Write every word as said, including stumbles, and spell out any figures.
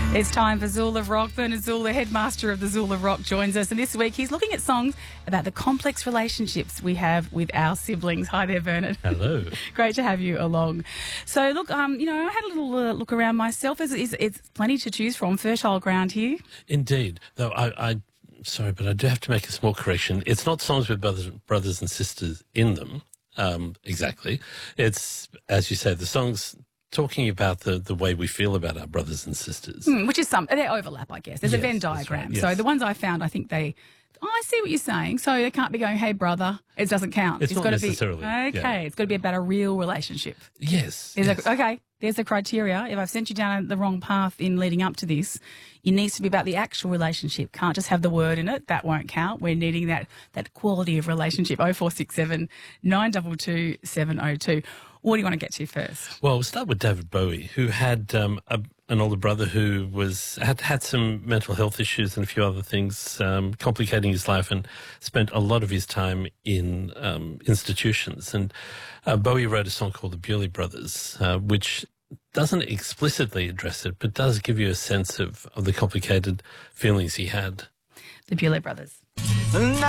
It's time for Zool of Rock. Bernard Zool, the headmaster of the Zool of Rock, joins us. And this week he's looking at songs about the complex relationships we have with our siblings. Hi there, Bernard. Hello. Great to have you along. So, look, um, you know, I had a little uh, look around myself. It's, it's, it's plenty to choose from. Fertile ground here. Indeed. Though I, I, sorry, but I do have to make a small correction. It's not songs with brothers, brothers and sisters in them. Um, exactly. It's, as you say, the songs talking about the, the way we feel about our brothers and sisters. Mm, which is some, they overlap, I guess. There's Yes, a Venn that's diagram. right, yes. So the ones I found, I think they, oh, I see what you're saying. So they can't be going, hey, brother. It doesn't count. It's not gotta necessarily, be, yeah. okay. It's got to be about a real relationship. Yes. There's yes. A, okay, there's the criteria. If I've sent you down the wrong path in leading up to this, it needs to be about the actual relationship. Can't just have the word in it. That won't count. We're needing that that quality of relationship. oh four six seven, nine two two, seven oh two. What do you want to get to first? Well, we'll start with David Bowie, who had um, a, an older brother who was had had some mental health issues and a few other things um, complicating his life, and spent a lot of his time in um, institutions. And uh, Bowie wrote a song called The Bewley Brothers, uh, which doesn't explicitly address it, but does give you a sense of, of the complicated feelings he had. The Bewley Brothers.